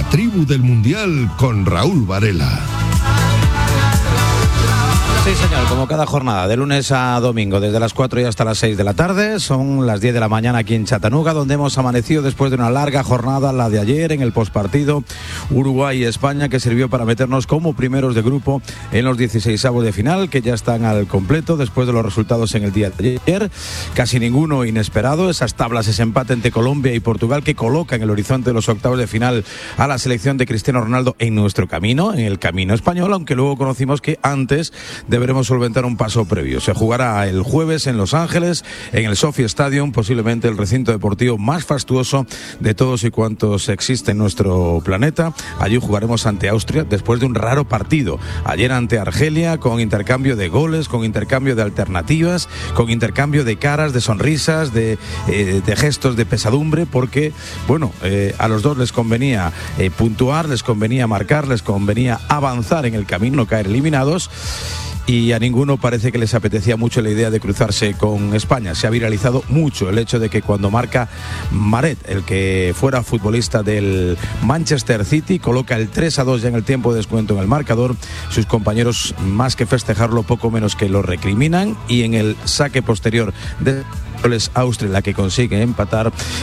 La tribu del Mundial con Raúl Varela. Sí, señor, como cada jornada, de lunes a domingo, desde las 4 y hasta las 6 de la tarde, son las 10 de la mañana aquí en Chattanooga, donde hemos amanecido después de una larga jornada, la de ayer, en el postpartido Uruguay y España, que sirvió para meternos como primeros de grupo en los 16avos de final, que ya están al completo después de los resultados en el día de ayer. Casi ninguno inesperado, esas tablas, ese empate entre Colombia y Portugal, que coloca en el horizonte de los octavos de final a la selección de Cristiano Ronaldo en nuestro camino, en el camino español, aunque luego conocimos que antes deberemos solventar un paso previo. Se jugará el jueves en Los Ángeles, en el SoFi Stadium, posiblemente el recinto deportivo más fastuoso de todos y cuantos existe en nuestro planeta. Allí jugaremos ante Austria después de un raro partido. Ayer ante Argelia, con intercambio de goles, con intercambio de alternativas, con intercambio de caras, de sonrisas, de gestos de pesadumbre, porque, bueno, a los dos les convenía puntuar, les convenía marcar, les convenía avanzar en el camino, no caer eliminados. Y a ninguno parece que les apetecía mucho la idea de cruzarse con España. Se ha viralizado mucho el hecho de que cuando marca Maret, el que fuera futbolista del Manchester City, coloca el 3-2 ya en el tiempo de descuento en el marcador, sus compañeros, más que festejarlo, poco menos que lo recriminan, y en el saque posterior de Austria, la que consigue empatar,